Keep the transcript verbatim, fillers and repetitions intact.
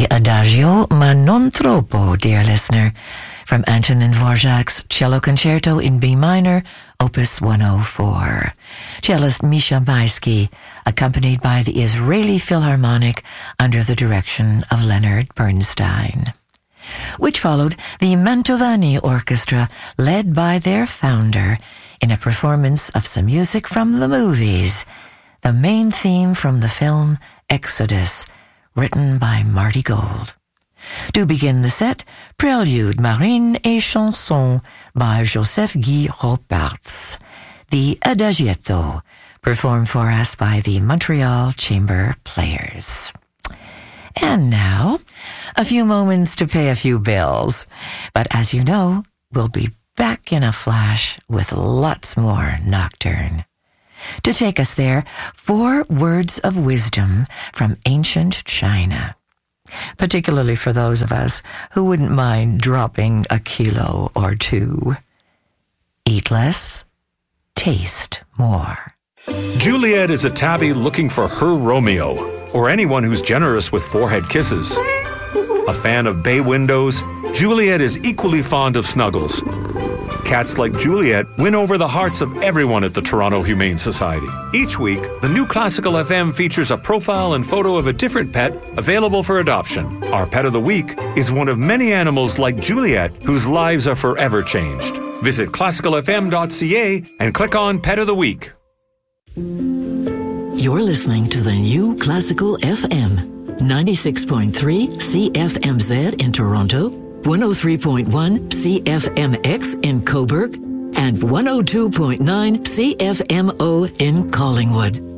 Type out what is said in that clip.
the Adagio ma non troppo, dear listener, from Antonin Dvorak's Cello Concerto in B minor, Opus one oh four. Cellist Misha Maisky, accompanied by the Israeli Philharmonic under the direction of Leonard Bernstein. Which followed the Mantovani Orchestra, led by their founder, in a performance of some music from the movies, the main theme from the film Exodus, written by Marty Gold. To begin the set, Prelude, Marine et Chanson by Joseph Guy Ropartz, the Adagietto, performed for us by the Montreal Chamber Players. And now, a few moments to pay a few bills. But as you know, we'll be back in a flash with lots more Nocturne. To take us there, four words of wisdom from ancient China, particularly for those of us who wouldn't mind dropping a kilo or two. Eat less, taste more. Juliet is a tabby looking for her Romeo, or anyone who's generous with forehead kisses. A fan of bay windows, Juliet is equally fond of snuggles. Cats like Juliet win over the hearts of everyone at the Toronto Humane Society. Each week, the new Classical F M features a profile and photo of a different pet available for adoption. Our Pet of the Week is one of many animals like Juliet whose lives are forever changed. Visit classical f m dot c a and click on Pet of the Week. You're listening to the new Classical F M, ninety-six point three C F M Z in Toronto, one oh three point one C F M X in Cobourg, and one oh two point nine C F M O in Collingwood.